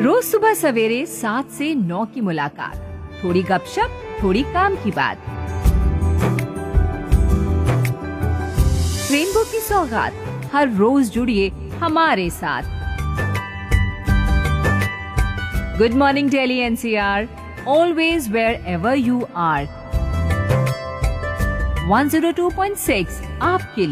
रोज सुबह सवेरे 7 से 9 की मुलाकात, थोड़ी गपशप, थोड़ी काम की बात। रेनबो की सौगात, हर रोज जुड़िए हमारे साथ। Good morning Delhi NCR, always wear ever you are. 102.6 आपके